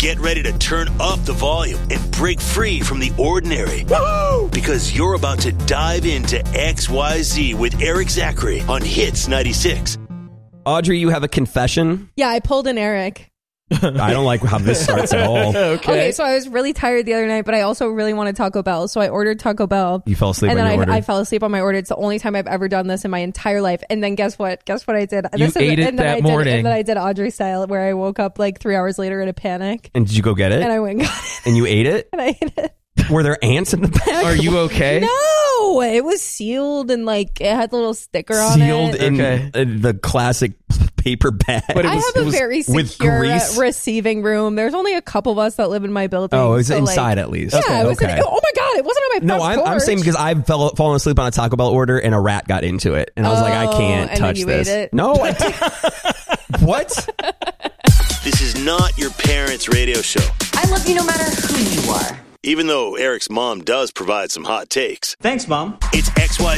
Get ready to turn up the volume and break free from the ordinary. Woo! Because you're about to dive into XYZ with Eric Zachary on Hits 96. Audrey, you have a confession? Yeah, I pulled an Eric. I don't like how this starts at all. Okay, so I was really tired the other night, but I also really wanted Taco Bell, so I ordered Taco Bell. You fell asleep and on then your order? I fell asleep on my order. It's the only time I've ever done this in my entire life. And then guess what? Guess what I did? You ate it that morning. And then I did Audrey style, where I woke up like 3 hours later in a panic. And did you go get it? And I went and got it. And you ate it? And I ate it. Were there ants in the bag? Are you okay? No, it was sealed and like it had a little sticker on Sealed it. in the classic paper bag. But I have a very with secure grease? receiving room. There's only a couple of us that live in my building. Oh, it was so, inside like, at least. Yeah, it was. Okay. Oh my god, it wasn't on my No, front I'm porch. saying because I've fallen asleep on a Taco Bell order and a rat got into it. And I was like, I can't and touch then you this. ate it? No, I didn't. What? This is not your parents' radio show. I love you no matter who you are. Even though Eric's mom does provide some hot takes. Thanks, Mom. It's XYZ